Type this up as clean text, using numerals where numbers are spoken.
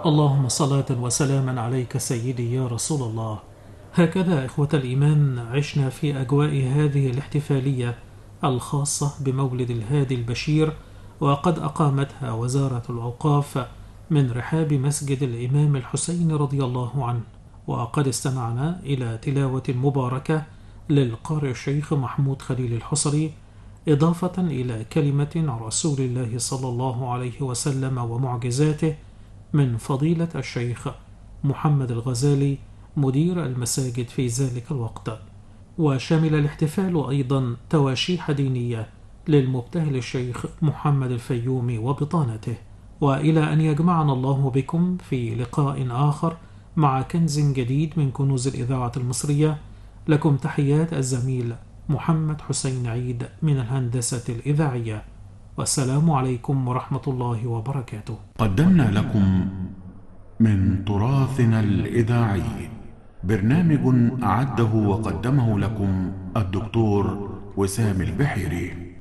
اللهم صلاة وسلاما عليك سيدي يا رسول الله. هكذا إخوة الإيمان عشنا في أجواء هذه الاحتفالية الخاصة بمولد الهادي البشير، وقد أقامتها وزارة الأوقاف من رحاب مسجد الإمام الحسين رضي الله عنه. وقد استمعنا إلى تلاوة مباركة للقارئ الشيخ محمود خليل الحصري، إضافة إلى كلمة عن رسول الله صلى الله عليه وسلم ومعجزاته من فضيلة الشيخ محمد الغزالي مدير المساجد في ذلك الوقت. وشمل الاحتفال أيضا تواشيح دينية للمبتهل الشيخ محمد الفيومي وبطانته. وإلى أن يجمعنا الله بكم في لقاء آخر مع كنز جديد من كنوز الإذاعة المصرية، لكم تحيات الزميل محمد حسين عيد من الهندسة الإذاعية، والسلام عليكم ورحمة الله وبركاته. قدمنا لكم من تراثنا الإذاعي برنامج أعده وقدمه لكم الدكتور وسام البحيري.